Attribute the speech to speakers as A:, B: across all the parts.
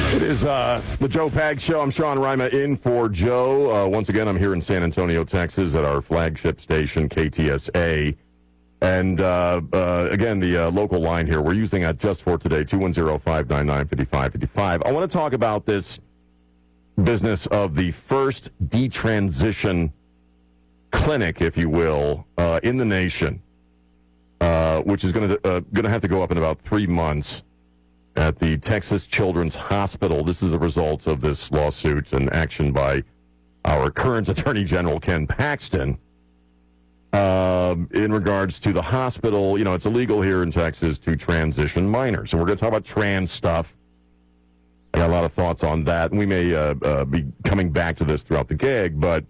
A: It is the Joe Pags Show. I'm Sean Rima in for Joe. Once again, I'm here in San Antonio, Texas at our flagship station, KTSA. And again, the local line here, we're using just for today, 210-599-5555. I want to talk about this business of the first detransition clinic, if you will, in the nation, which is going to have to go up in about 3 months at the Texas Children's Hospital. This is a result of this lawsuit and action by our current Attorney General, Ken Paxton, in regards to the hospital. You know, it's illegal here in Texas to transition minors. And we're going to talk about trans stuff. I got a lot of thoughts on that. And we may be coming back to this throughout the gig, but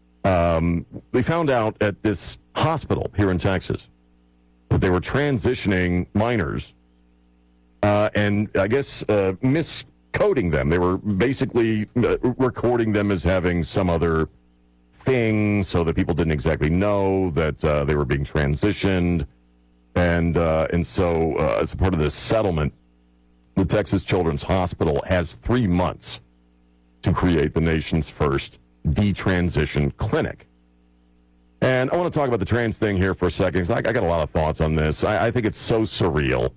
A: we found out at this hospital here in Texas that they were transitioning minors and I guess miscoding them. They were basically recording them as having some other thing so that people didn't exactly know that they were being transitioned. And so as a part of this settlement, the Texas Children's Hospital has 3 months to create the nation's first detransition clinic. And I want to talk about the trans thing here for a second, because I got a lot of thoughts on this. I think it's so surreal.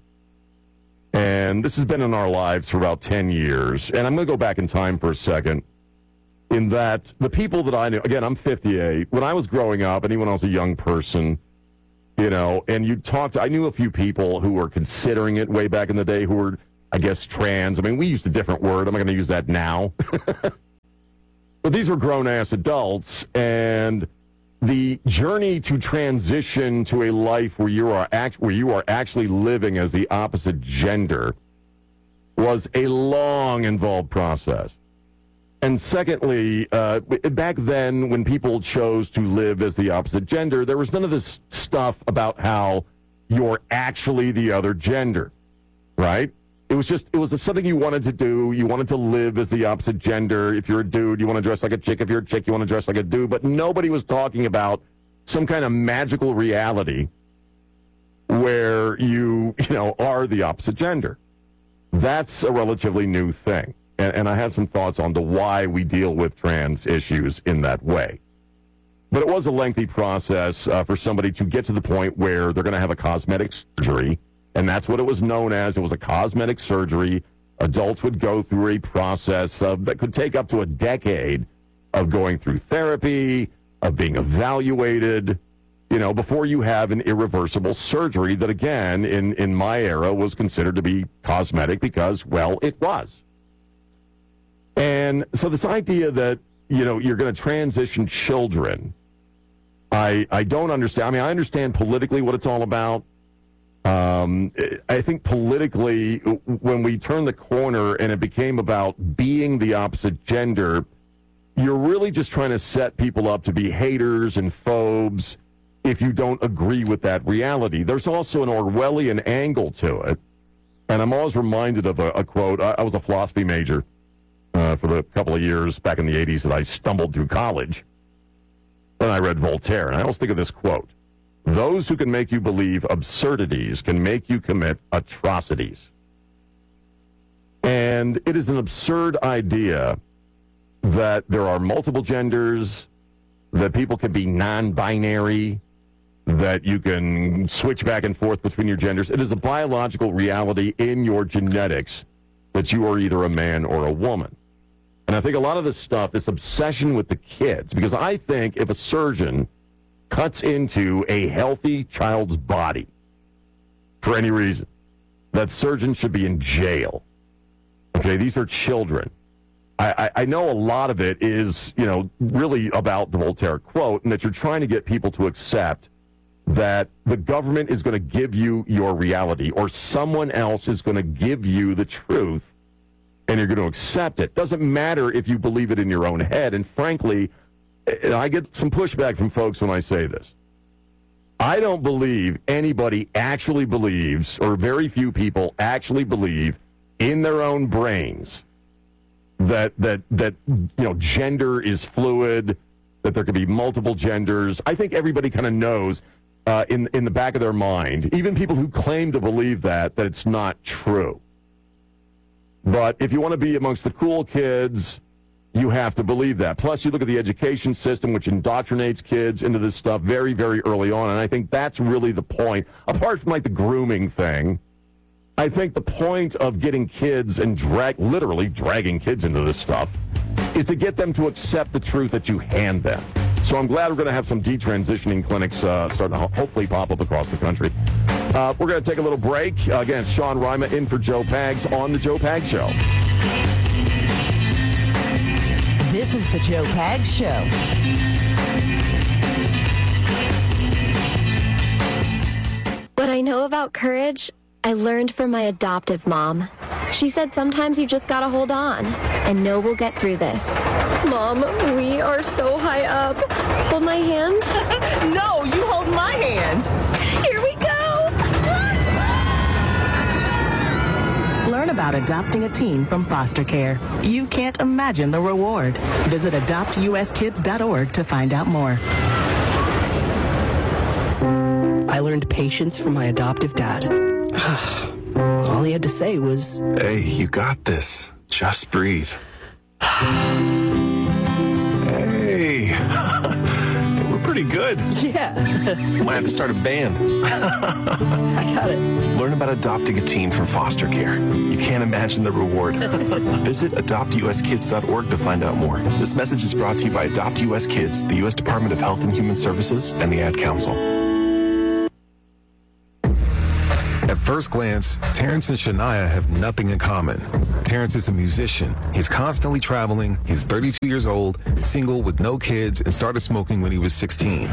A: And this has been in our lives for about 10 years. And I'm going to go back in time for a second, in that the people that I knew, again, I'm 58. When I was growing up, and even when I was a young person, you know, and you talked, I knew a few people who were considering it way back in the day who were, I guess, trans. I mean, we used a different word. I'm not going to use that now. But these were grown-ass adults, and the journey to transition to a life where you are actually living as the opposite gender was a long, involved process. And secondly, back then when people chose to live as the opposite gender, there was none of this stuff about how you're actually the other gender, right? It was something you wanted to do. You wanted to live as the opposite gender. If you're a dude, you want to dress like a chick. If you're a chick, you want to dress like a dude. But nobody was talking about some kind of magical reality where you are the opposite gender. That's a relatively new thing. And I have some thoughts on why we deal with trans issues in that way. But it was a lengthy process for somebody to get to the point where they're going to have a cosmetic surgery. And that's what it was known as. It was a cosmetic surgery. Adults would go through a process that could take up to a decade of going through therapy, of being evaluated, before you have an irreversible surgery that, again, in my era was considered to be cosmetic because, well, it was. And so this idea that, you're going to transition children, I don't understand. I mean, I understand politically what it's all about. I think politically, when we turned the corner and it became about being the opposite gender, you're really just trying to set people up to be haters and phobes if you don't agree with that reality. There's also an Orwellian angle to it, and I'm always reminded of a quote. I was a philosophy major for the couple of years back in the 80s that I stumbled through college, and I read Voltaire, and I always think of this quote. Those who can make you believe absurdities can make you commit atrocities. And it is an absurd idea that there are multiple genders, that people can be non-binary, that you can switch back and forth between your genders. It is a biological reality in your genetics that you are either a man or a woman. And I think a lot of this stuff, this obsession with the kids, because I think if a surgeon cuts into a healthy child's body for any reason, that surgeon should be in jail. Okay, these are children. I know a lot of it is, really about the Voltaire quote, and that you're trying to get people to accept that the government is going to give you your reality, or someone else is going to give you the truth, and you're going to accept it. Doesn't matter if you believe it in your own head, and frankly, I get some pushback from folks when I say this. I don't believe anybody actually believes, or very few people actually believe in their own brains that gender is fluid, that there could be multiple genders. I think everybody kind of knows in the back of their mind, even people who claim to believe that it's not true. But if you want to be amongst the cool kids, you have to believe that. Plus, you look at the education system, which indoctrinates kids into this stuff very, very early on, and I think that's really the point. Apart from, like, the grooming thing, I think the point of getting kids and literally dragging kids into this stuff is to get them to accept the truth that you hand them. So I'm glad we're going to have some detransitioning clinics starting to hopefully pop up across the country. We're going to take a little break. Again, Sean Rima in for Joe Pags on The Joe Pags Show.
B: This is The Joe Pags Show.
C: What I know about courage, I learned from my adoptive mom. She said sometimes you just gotta hold on and know we'll get through this. Mom, we are so high up. Hold my hand.
B: No, you hold my hand.
C: Here we go.
D: Learn about adopting a teen from foster care. You can't imagine the reward. Visit adoptuskids.org to find out more.
E: I learned patience from my adoptive dad. All he had to say was,
F: "Hey, you got this. Just breathe." Hey, we're pretty good.
E: yeah,
F: Might have to start a band.
E: I got it.
F: Learn about adopting a teen from foster care. You can't imagine the reward. Visit adoptuskids.org to find out more. This message is brought to you by Adopt US Kids, the U.S. Department of Health and Human Services, and the Ad Council.
G: At first glance, Terrence and Shania have nothing in common. Terrence is a musician. He's constantly traveling. He's 32 years old, single with no kids, and started smoking when he was 16.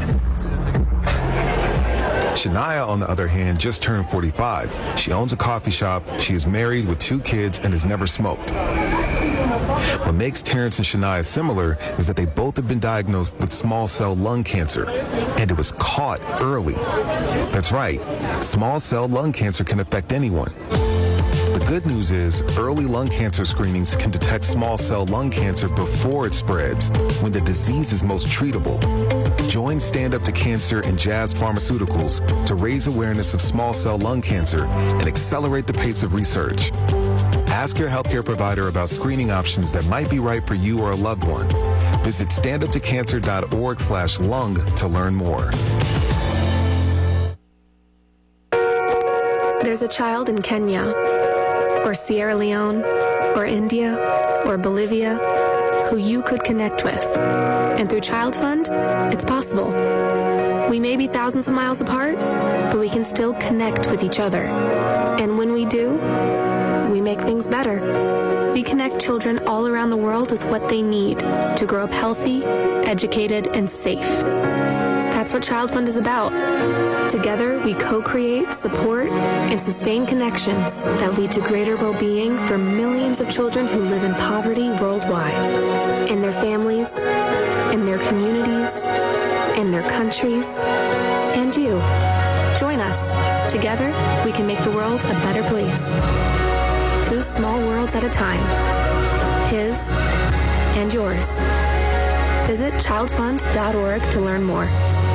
G: Shania, on the other hand, just turned 45. She owns a coffee shop. She is married with 2 kids and has never smoked. What makes Terrence and Shania similar is that they both have been diagnosed with small cell lung cancer, and it was caught early. That's right, small cell lung cancer can affect anyone. The good news is early lung cancer screenings can detect small cell lung cancer before it spreads, when the disease is most treatable. Join Stand Up to Cancer and Jazz Pharmaceuticals to raise awareness of small cell lung cancer and accelerate the pace of research. Ask your healthcare provider about screening options that might be right for you or a loved one. Visit standuptocancer.org/lung to learn more.
C: There's a child in Kenya, or Sierra Leone, or India, or Bolivia, who you could connect with. And through Child Fund, it's possible. We may be thousands of miles apart, but we can still connect with each other. And when we do, we make things better. We connect children all around the world with what they need to grow up healthy, educated, and safe. That's what Child Fund is about. Together, we co-create, support, and sustain connections that lead to greater well-being for millions of children who live in poverty worldwide, in their families, in their communities, in their countries, and you. Join us. Together, we can make the world a better place. 2 small worlds at a time. His and yours. Visit childfund.org to learn more.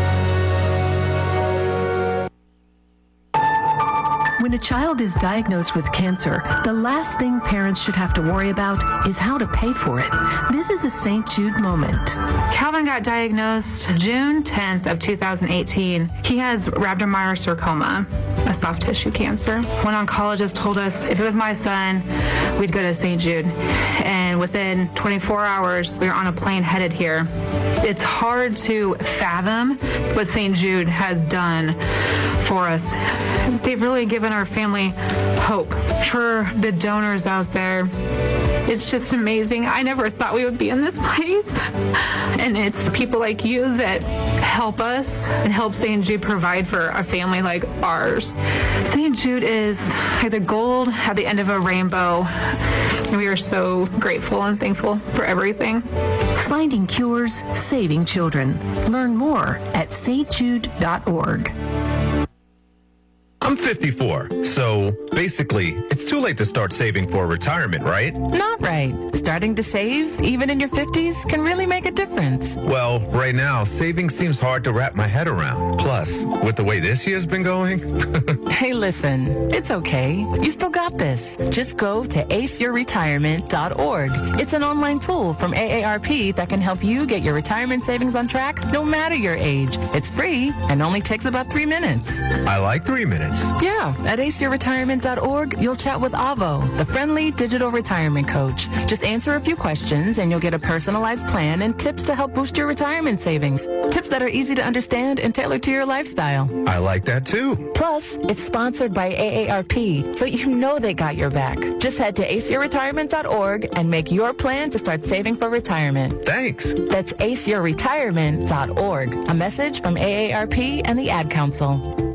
H: When a child is diagnosed with cancer, the last thing parents should have to worry about is how to pay for it. This is a St. Jude moment.
I: Calvin got diagnosed June 10th of 2018. He has rhabdomyosarcoma, a soft tissue cancer. One oncologist told us if it was my son, we'd go to St. Jude. And within 24 hours, we were on a plane headed here. It's hard to fathom what St. Jude has done for us. They've really given our family hope. For the donors out there, it's just amazing. I never thought we would be in this place. And it's people like you that help us and help St. Jude provide for a family like ours. St. Jude is like the gold at the end of a rainbow. And we are so grateful and thankful for everything.
H: Finding cures, saving children. Learn more at stjude.org.
J: I'm 54, so basically, it's too late to start saving for retirement, right?
K: Not right. Starting to save, even in your 50s, can really make a difference.
J: Well, right now, saving seems hard to wrap my head around. Plus, with the way this year's been going...
K: Hey, listen, it's okay. You still got this. Just go to aceyourretirement.org. It's an online tool from AARP that can help you get your retirement savings on track no matter your age. It's free and only takes about 3 minutes.
J: I like 3 minutes.
K: Yeah, at aceyourretirement.org, you'll chat with Avo, the friendly digital retirement coach. Just answer a few questions and you'll get a personalized plan and tips to help boost your retirement savings. Tips that are easy to understand and tailored to your lifestyle.
J: I like that too.
K: Plus, it's sponsored by AARP, so you know they got your back. Just head to aceyourretirement.org and make your plan to start saving for retirement.
J: Thanks.
K: That's aceyourretirement.org. A message from AARP and the Ad Council.